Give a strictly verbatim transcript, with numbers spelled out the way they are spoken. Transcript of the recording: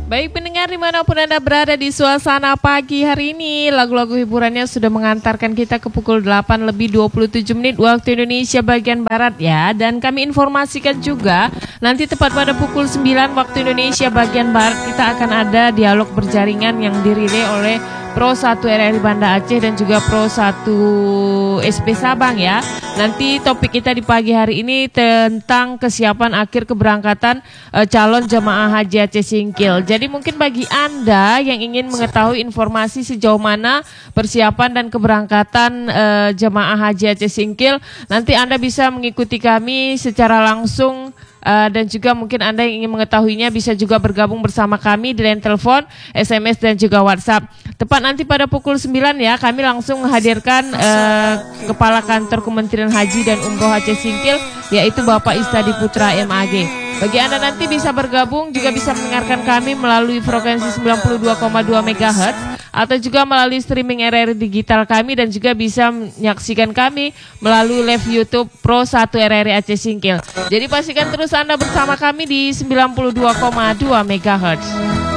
Baik pendengar dimanapun Anda berada di suasana pagi hari ini, lagu-lagu hiburannya sudah mengantarkan kita ke pukul delapan lebih dua puluh tujuh menit waktu Indonesia bagian Barat ya. Dan kami informasikan juga nanti tepat pada pukul sembilan waktu Indonesia bagian Barat kita akan ada dialog berjaringan yang dirilai oleh Pro satu R R I Banda Aceh dan juga Pro satu S P Sabang ya. Nanti topik kita di pagi hari ini tentang kesiapan akhir keberangkatan e, calon jemaah haji Aceh Singkil. Jadi mungkin bagi Anda yang ingin mengetahui informasi sejauh mana persiapan dan keberangkatan e, jemaah haji Aceh Singkil, nanti Anda bisa mengikuti kami secara langsung. Uh, dan juga mungkin Anda yang ingin mengetahuinya bisa juga bergabung bersama kami di line telepon, S M S dan juga WhatsApp. Tepat nanti pada pukul sembilan ya, kami langsung menghadirkan uh, Kepala Kantor Kementerian Haji dan Umroh Aceh Singkil, yaitu Bapak Istadi Putra M A G. Bagi Anda nanti bisa bergabung, juga bisa mendengarkan kami melalui frekuensi sembilan puluh dua koma dua megahertz atau juga melalui streaming R R I digital kami, dan juga bisa menyaksikan kami melalui live YouTube Pro satu R R I Aceh Singkil. Jadi pastikan terus Anda bersama kami di sembilan puluh dua koma dua megahertz.